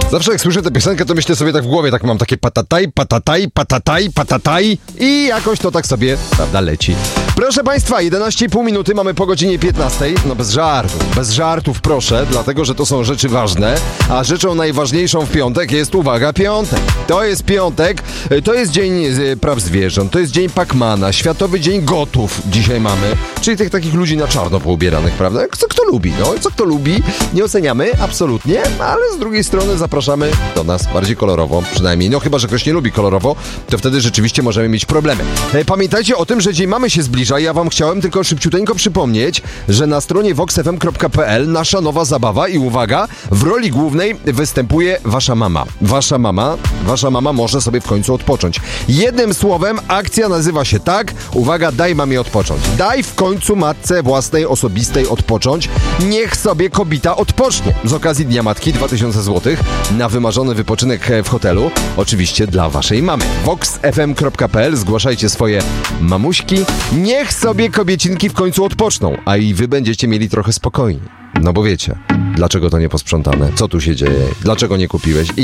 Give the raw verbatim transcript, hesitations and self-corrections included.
Zawsze jak słyszę tę piosenkę, to myślę sobie tak w głowie, tak mam takie patataj, patataj, patataj, patataj i jakoś to tak sobie, prawda, leci. Proszę Państwa, jedenaście i pół minuty mamy po godzinie piętnastej. No bez żartów, bez żartów proszę, dlatego, że to są rzeczy ważne, a rzeczą najważniejszą w piątek jest, uwaga, piątek. To jest piątek, to jest Dzień Praw Zwierząt, to jest Dzień Pacmana, Światowy Dzień Gotów dzisiaj mamy, czyli tych takich ludzi na czarno poubieranych, prawda? Co kto lubi, no, co kto lubi, nie oceniamy, absolutnie, ale z drugiej strony zapraszamy do nas bardziej kolorowo, przynajmniej, no chyba, że ktoś nie lubi kolorowo, to wtedy rzeczywiście możemy mieć problemy. Pamiętajcie o tym, że Dzień Mamy się zbliża. Ja wam chciałem tylko szybciuteńko przypomnieć, że na stronie vox f m kropka p l nasza nowa zabawa i uwaga, w roli głównej występuje wasza mama. Wasza mama, wasza mama może sobie w końcu odpocząć. Jednym słowem, akcja nazywa się tak, uwaga, daj mamie odpocząć. Daj w końcu matce własnej, osobistej odpocząć. Niech sobie kobita odpocznie. Z okazji Dnia Matki dwa tysiące złotych na wymarzony wypoczynek w hotelu. Oczywiście dla waszej mamy. vox f m kropka p l, zgłaszajcie swoje mamuśki. Niech sobie kobiecinki w końcu odpoczną, a i wy będziecie mieli trochę spokojniej. No bo wiecie, dlaczego to nie posprzątane? Co tu się dzieje? Dlaczego nie kupiłeś? I